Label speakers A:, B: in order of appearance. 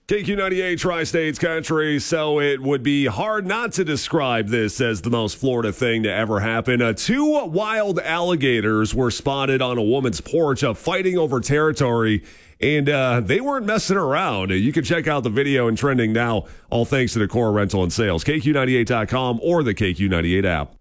A: KQ98 Tri-States Country, so it would be hard not to describe this as the most Florida thing to ever happen. Two wild alligators were spotted on a woman's porch fighting over territory, and they weren't messing around. You can check out the video and trending now, all thanks to Decor Rental and Sales, KQ98.com or the KQ98 app.